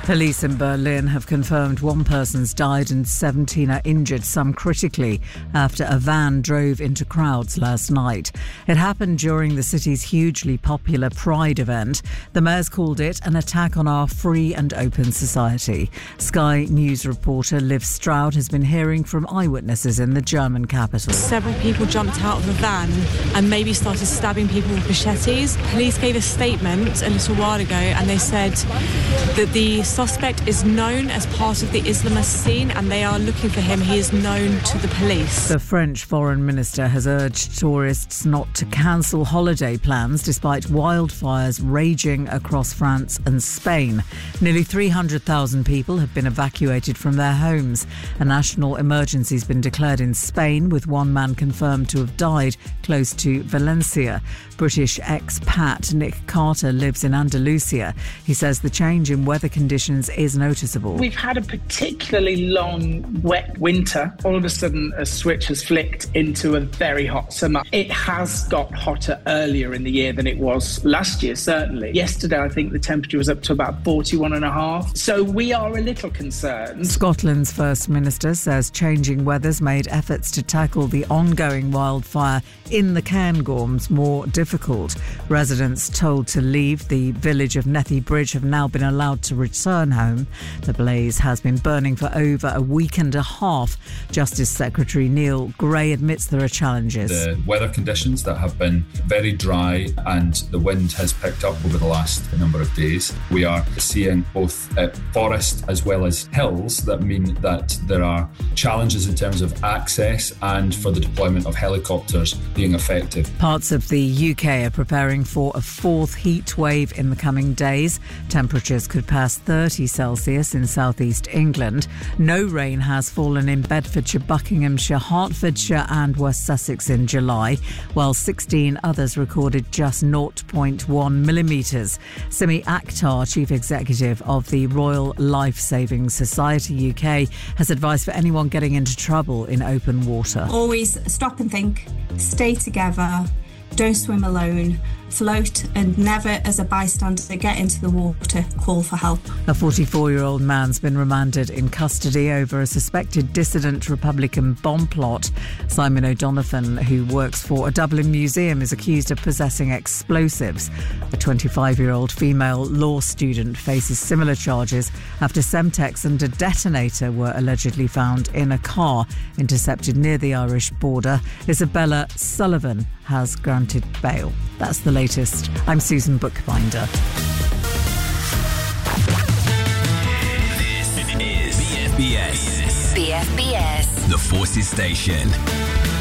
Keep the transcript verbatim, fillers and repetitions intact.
Police in Berlin have confirmed one person's died and seventeen are injured, some critically, after a van drove into crowds last night. It happened during the city's hugely popular Pride event. The mayor's called it an attack on our free and open society. Sky News reporter Liv Stroud has been hearing from eyewitnesses in the German capital. Several people jumped out of the van and maybe started stabbing people with machetes. Police gave a statement a little while ago and they said that the suspect is known as part of the Islamist scene and they are looking for him. He is known to the police. The French foreign minister has urged tourists not to cancel holiday plans despite wildfires raging across France and Spain. Nearly three hundred thousand people have been evacuated from their homes. A national emergency has been declared in Spain, with one man confirmed to have died close to Valencia. British expat Nick Carter lives in Andalusia. He says the change in weather conditions is noticeable. We've had a particularly long, wet winter. All of a sudden, a switch has flicked into a very hot summer. It has got hotter earlier in the year than it was last year, certainly. Yesterday, I think the temperature was up to about forty-one and a half. So we are a little concerned. Scotland's First Minister says changing weather's made efforts to tackle the ongoing wildfire in the Cairngorms more difficult. Residents told to leave the village of Nethy Bridge have now been allowed to return home. The blaze has been burning for over a week and a half. Justice Secretary Neil Gray admits there are challenges. The weather conditions that have been very dry and the wind has picked up over the last number of days. We are seeing both uh, forest as well as hills that mean that there are challenges in terms of access and for the deployment of helicopters being effective. Parts of the U K are preparing for a fourth heat wave in the coming days. Temperatures could pass thirty Celsius in southeast England. No rain has fallen in Bedfordshire, Buckinghamshire, Hertfordshire and West Sussex in July, while sixteen others recorded just zero point one millimetres. Simi Akhtar, Chief Executive of the Royal Life Saving Society U K, has advice for anyone getting into trouble in open water. Always stop and think, stay together, don't swim alone, float and never as a bystander get into the water, call for help. A forty-four-year-old man's been remanded in custody over a suspected dissident Republican bomb plot. Simon O'Donovan, who works for a Dublin museum, is accused of possessing explosives. A twenty-five-year-old female law student faces similar charges after Semtex and a detonator were allegedly found in a car intercepted near the Irish border. Isabella Sullivan has granted bail. That's the latest. I'm Susan Bookbinder. This is B F B S. B F B S. The Forces Station.